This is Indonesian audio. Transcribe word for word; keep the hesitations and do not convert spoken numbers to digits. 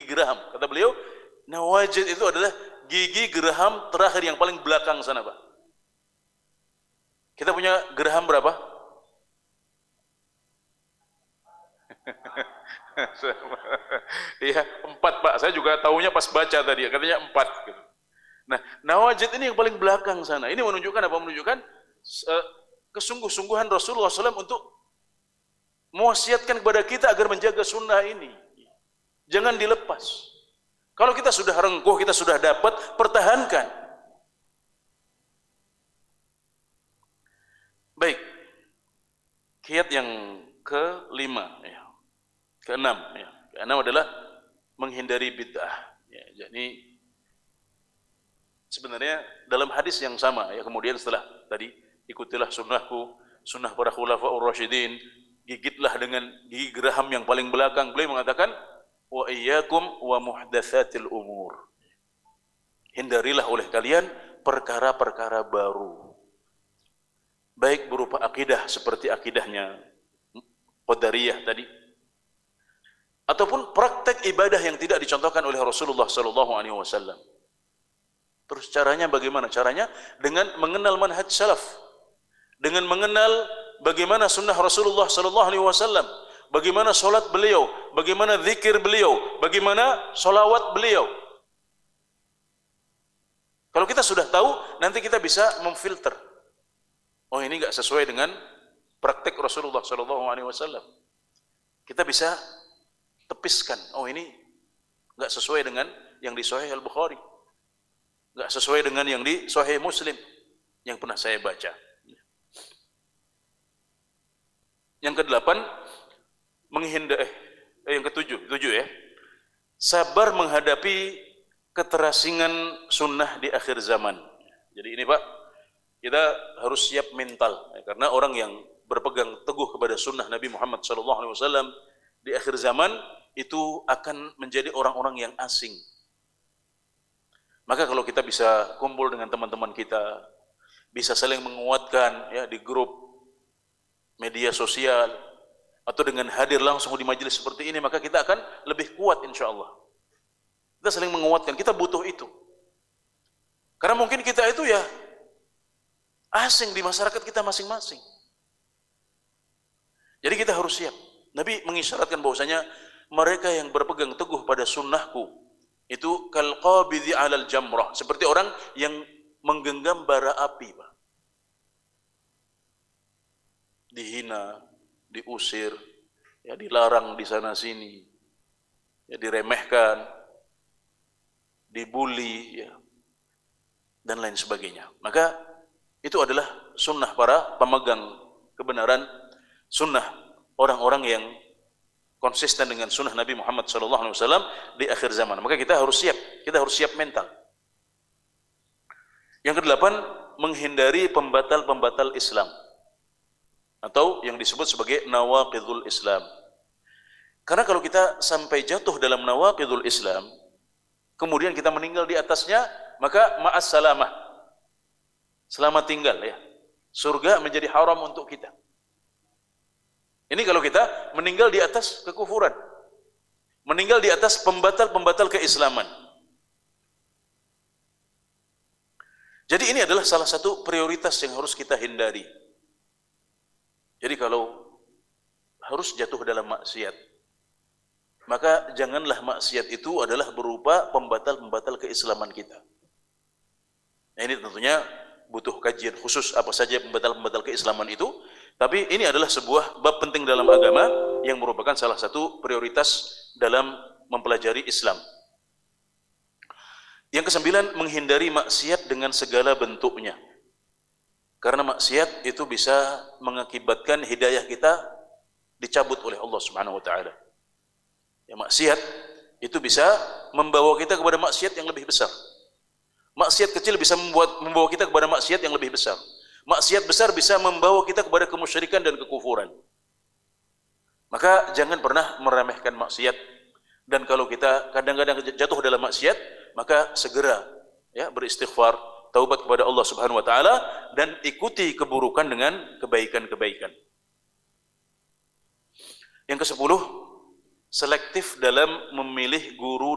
geraham. Kata beliau, nawajid itu adalah gigi geraham terakhir yang paling belakang sana, Pak. Kita punya geraham berapa? Iya, empat, Pak. Saya juga tahunya pas baca tadi, katanya empat. Gitu. Nah, nawajid ini yang paling belakang sana. Ini menunjukkan apa? Menunjukkan uh, kesungguh-sungguhan Rasulullah shallallahu alaihi wasallam untuk mewasiatkan kepada kita agar menjaga sunnah ini. Jangan dilepas. Kalau kita sudah rengkuh, kita sudah dapat, pertahankan. Baik. Kiat yang kelima, ya. Keenam, ya. Keenam adalah menghindari bid'ah. Ya, jadi sebenarnya dalam hadis yang sama, ya, kemudian setelah tadi ikutilah sunnahku, sunnah para khulafaur rasyidin, gigitlah dengan gigi geraham yang paling belakang. Beliau mengatakan, wa iyyakum wa muhdatsatil umur. Hindarilah oleh kalian perkara-perkara baru. Baik berupa akidah seperti akidahnya Qadariyah tadi, ataupun praktek ibadah yang tidak dicontohkan oleh Rasulullah sallallahu alaihi wasallam. Terus caranya bagaimana? Caranya dengan mengenal manhaj salaf, dengan mengenal bagaimana sunnah Rasulullah sallallahu alaihi wasallam, bagaimana solat beliau, bagaimana zikir beliau, bagaimana solawat beliau. Kalau kita sudah tahu, nanti kita bisa memfilter. Oh, ini enggak sesuai dengan praktek Rasulullah sallallahu alaihi wasallam. Kita bisa tepiskan. Oh, ini enggak sesuai dengan yang di Sahih Al-Bukhari. Enggak sesuai dengan yang di Sahih Muslim yang pernah saya baca. Yang kedelapan, menghindari eh, yang ketujuh, tujuh ya. Sabar menghadapi keterasingan sunnah di akhir zaman. Jadi ini, Pak, kita harus siap mental, ya, karena orang yang berpegang teguh kepada sunnah Nabi Muhammad sallallahu alaihi wasallam di akhir zaman itu akan menjadi orang-orang yang asing. Maka kalau kita bisa kumpul dengan teman-teman kita, bisa saling menguatkan, ya, di grup media sosial, atau dengan hadir langsung di majelis seperti ini, maka kita akan lebih kuat insya Allah. Kita saling menguatkan, kita butuh itu. Karena mungkin kita itu ya asing di masyarakat kita masing-masing. Jadi kita harus siap. Nabi mengisyaratkan bahwasanya mereka yang berpegang teguh pada sunnahku itu kal qabidhi 'alal jamrah, seperti orang yang menggenggam bara api, Pak. Dihina, diusir, ya, dilarang di sana sini, ya, diremehkan, dibully, ya, dan lain sebagainya. Maka itu adalah sunnah para pemegang kebenaran, sunnah orang-orang yang konsisten dengan sunnah Nabi Muhammad sallallahu alaihi wasallam di akhir zaman. Maka kita harus siap, kita harus siap mental. Yang kedelapan, menghindari pembatal-pembatal Islam, atau yang disebut sebagai nawaqidul Islam. Karena kalau kita sampai jatuh dalam nawaqidul Islam, kemudian kita meninggal di atasnya, maka ma'as salamah, selamat tinggal, ya. Surga menjadi haram untuk kita. Ini kalau kita meninggal di atas kekufuran, meninggal di atas pembatal-pembatal keislaman. Jadi ini adalah salah satu prioritas yang harus kita hindari. Jadi kalau harus jatuh dalam maksiat, maka janganlah maksiat itu adalah berupa pembatal-pembatal keislaman kita. Nah, ini tentunya butuh kajian khusus apa saja pembatal-pembatal keislaman itu, tapi ini adalah sebuah bab penting dalam agama yang merupakan salah satu prioritas dalam mempelajari Islam. Yang kesembilan, menghindari maksiat dengan segala bentuknya. Karena maksiat itu bisa mengakibatkan hidayah kita dicabut oleh Allah Subhanahu wa taala. Ya, maksiat itu bisa membawa kita kepada maksiat yang lebih besar. Maksiat kecil bisa membuat membawa kita kepada maksiat yang lebih besar. Maksiat besar bisa membawa kita kepada kemusyrikan dan kekufuran. Maka jangan pernah meremehkan maksiat. Dan kalau kita kadang-kadang jatuh dalam maksiat, maka segera, ya, beristighfar, taubat kepada Allah Subhanahu wa taala, dan ikuti keburukan dengan kebaikan-kebaikan. Yang kesepuluh, selektif dalam memilih guru